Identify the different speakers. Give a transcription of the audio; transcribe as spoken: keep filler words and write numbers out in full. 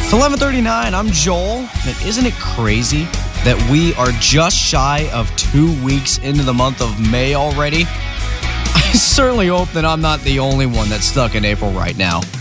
Speaker 1: It's eleven thirty-nine. I'm Joel. And isn't it crazy that we are just shy of two weeks into the month of May already? I certainly hope that I'm not the only one that's stuck in April right now.